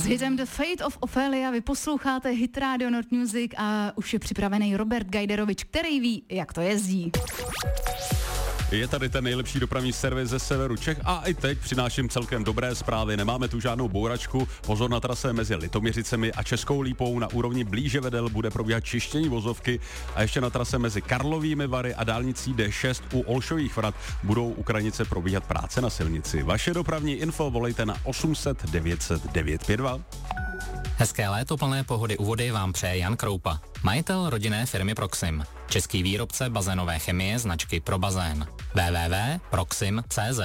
hitem The Fate of Ophelia vy posloucháte Hit Radio Nord Music a už je připravený Robert Gajderovič, který ví, jak to jezdí. Je tady ten nejlepší dopravní servis ze severu Čech a i teď přináším celkem dobré zprávy. Nemáme tu žádnou bouračku, pozor na trase mezi Litoměřicemi a Českou Lípou, na úrovni blíže Vedel bude probíhat čištění vozovky a ještě na trase mezi Karlovými Vary a dálnicí D6 u Olšových vrat budou u Kranice probíhat práce na silnici. Vaše dopravní info volejte na 800 900 952. Hezké léto plné pohody u vody vám přeje Jan Kroupa, majitel rodinné firmy Proxim, český výrobce bazénové chemie značky Pro bazén. www.proxim.cz.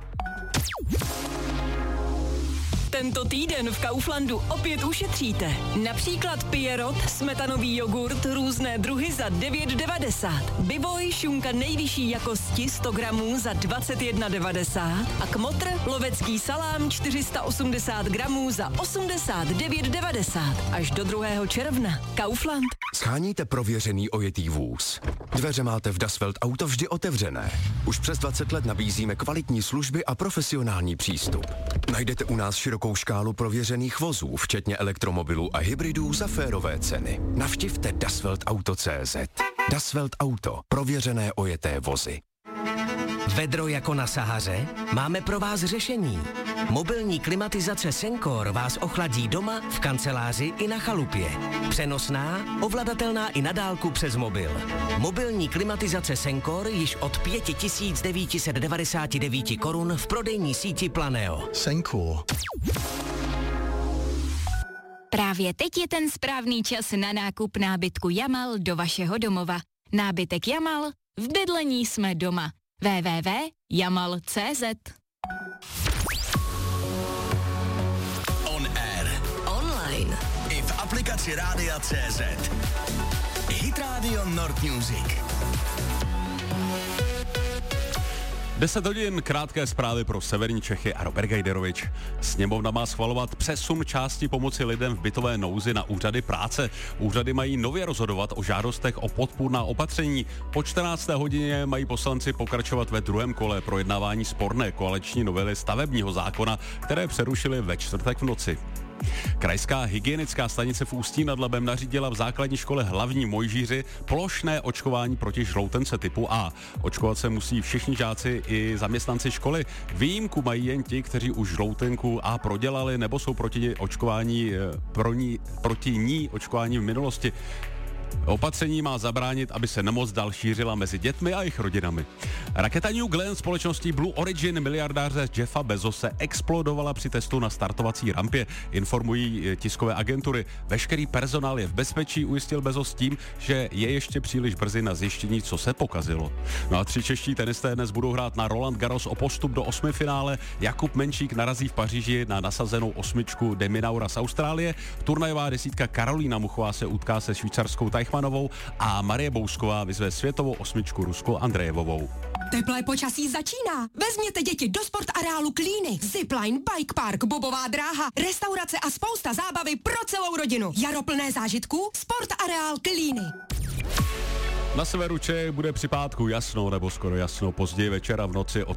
Tento týden v Kauflandu opět ušetříte. Například Pierrot, smetanový jogurt, různé druhy za 9,90. Bivoj, šunka nejvyšší jakosti 100 gramů za 21,90. A Kmotr, lovecký salám 480 gramů za 89,90. Až do 2. června. Kaufland. Sháníte prověřený ojetý vůz. Dveře máte v Das Welt Auto vždy otevřené. Už přes 20 let nabízíme kvalitní služby a profesionální přístup. Najdete u nás širokou škálu prověřených vozů, včetně elektromobilů a hybridů za férové ceny. Navštivte dasweltauto.cz. Das Welt Auto. Prověřené ojeté vozy. Vedro jako na Sahaře? Máme pro vás řešení. Mobilní klimatizace Sencor vás ochladí doma, v kanceláři i na chalupě. Přenosná, ovladatelná i na dálku přes mobil. Mobilní klimatizace Sencor již od 5999 korun v prodejní síti Planeo. Sencor. Právě teď je ten správný čas na nákup nábytku Jamal do vašeho domova. Nábytek Jamal, v bydlení jsme doma. www.jamal.cz. On air. Online. I v aplikaci Rádia CZ. Hit Radio Nord Music. 10 hodin, krátké zprávy pro severní Čechy a Robert Gajderovič. Sněmovna má schvalovat přesun části pomoci lidem v bytové nouzi na úřady práce. Úřady mají nově rozhodovat o žádostech o podpůrná opatření. Po 14. hodině mají poslanci pokračovat ve druhém kole projednávání sporné koaliční novely stavebního zákona, které přerušili ve čtvrtek v noci. Krajská hygienická stanice v Ústí nad Labem nařídila v základní škole Hlavní Mojžíři plošné očkování proti žloutence typu A. Očkovat se musí všichni žáci i zaměstnanci školy. Výjimku mají jen ti, kteří už žloutenku A prodělali nebo jsou proti ní očkování v minulosti. Opatření má zabránit, aby se nemoc dál šířila mezi dětmi a jejich rodinami. Raketa New Glenn společností Blue Origin miliardáře Jeffa Bezose explodovala při testu na startovací rampě, informují tiskové agentury. Veškerý personál je v bezpečí, ujistil Bezos tím, že je ještě příliš brzy na zjištění, co se pokazilo. No a 3 čeští tenisté dnes budou hrát na Roland Garros o postup do 8. finále. Jakub Menčík narazí v Paříži na nasazenou 8 de Minaura z Austrálie. Turnajová desítka Karolína Muchová se utká se švýcarskou Teichmannovou a Marie Bousková vyzve světovou 8 Ruskou Andrejevovou. Teplé počasí začíná. Vezměte děti do sportareálu Klíny. Zipline, bike park, bobová dráha, restaurace a spousta zábavy pro celou rodinu. Jaro plné zážitků, sportareál Klíny. Na severu Čech bude při pátku jasno nebo skoro jasno, později večera v noci od